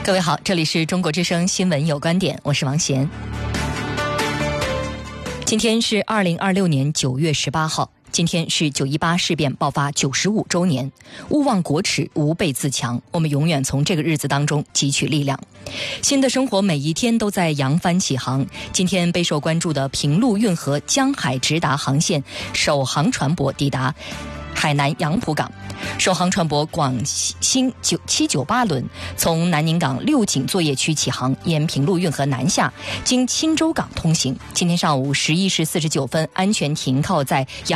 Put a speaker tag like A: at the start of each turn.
A: 各位好，这里是中国之声新闻有观点，我是王贤。今天是2026年9月18号，今天是918事变爆发95周年。勿忘国耻，吾辈自强，我们永远从这个日子当中汲取力量。新的生活每一天都在扬帆起航。今天备受关注的平陆运河江海直达航线首航船舶抵达海南杨浦港，首航船舶广兴798轮从南宁港六井作业区起航，沿平陆运河南下，经钦州港通行。今天上午11时49分安全停靠在